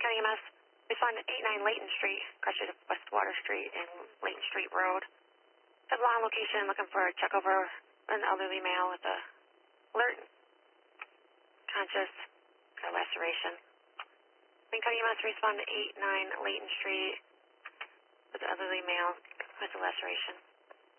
County EMS. Respond to 89 Layton Street, crossing West Water Street and Layton Street Road. Have long location, looking for a check over an elderly male with a alert, conscious, got a laceration. County EMS, respond to 89 Layton Street with an elderly male with a laceration.